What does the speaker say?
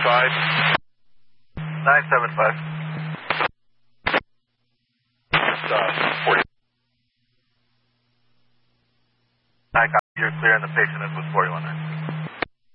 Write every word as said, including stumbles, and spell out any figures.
five. nine seven five. Uh, forty. I got you. You're clear, and the patient is with forty-one nine.